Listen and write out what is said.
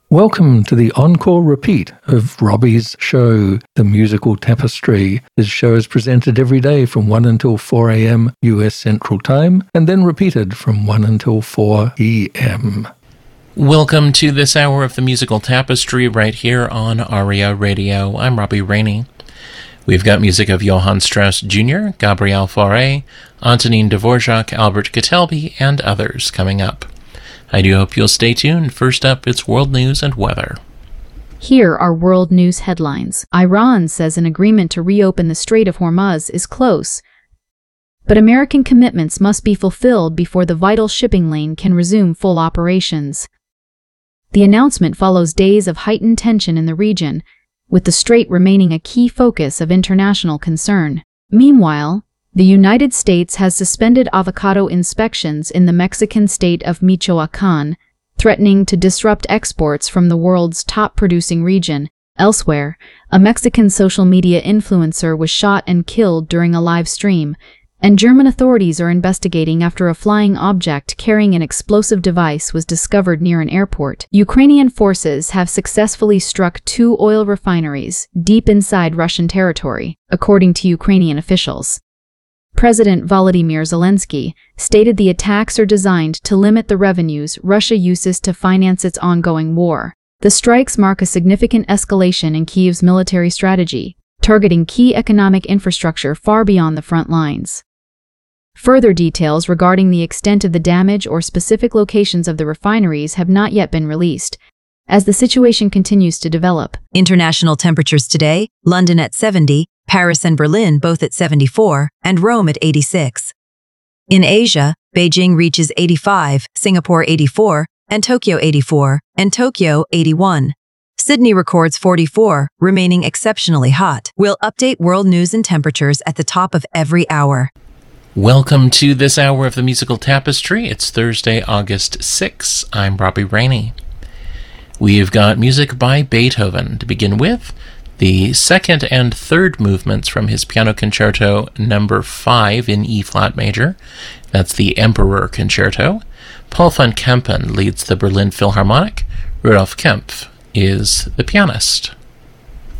Welcome to the encore repeat of Robbie's show, The Musical Tapestry. This show is presented every day from 1 until 4 a.m. US Central Time, and then repeated from 1 until 4 p.m. Welcome to this hour of The Musical Tapestry right here on ARIA Radio. I'm Robbie Rainey. We've got music of Johann Strauss Jr., Gabriel Fauré, Antonin Dvorak, Albert Kitelby, and others coming up. I do hope you'll stay tuned. First up, it's world news and weather. Here are world news headlines. Iran says an agreement to reopen the Strait of Hormuz is close, but American commitments must be fulfilled before the vital shipping lane can resume full operations. The announcement follows days of heightened tension in the region, with the strait remaining a key focus of international concern. Meanwhile, the United States has suspended avocado inspections in the Mexican state of Michoacán, threatening to disrupt exports from the world's top-producing region. Elsewhere, a Mexican social media influencer was shot and killed during a live stream, and German authorities are investigating after a flying object carrying an explosive device was discovered near an airport. Ukrainian forces have successfully struck 2 oil refineries deep inside Russian territory, according to Ukrainian officials. President Volodymyr Zelensky stated the attacks are designed to limit the revenues Russia uses to finance its ongoing war. The strikes mark a significant escalation in Kyiv's military strategy, targeting key economic infrastructure far beyond the front lines. Further details regarding the extent of the damage or specific locations of the refineries have not yet been released, as the situation continues to develop. International temperatures today: London at 70, Paris and Berlin both at 74, and Rome at 86. In Asia, Beijing reaches 85, Singapore 84, and Tokyo 84, and Tokyo 81. Sydney records 44, remaining exceptionally hot. We'll update world news and temperatures at the top of every hour. Welcome to this hour of The Musical Tapestry. It's Thursday, August 6. I'm Robbie Rainey. We've got music by Beethoven. To begin with, the second and third movements from his Piano Concerto No. 5 in E-flat major. That's the Emperor Concerto. Paul von Kempen leads the Berlin Philharmonic. Rudolf Kempf is the pianist.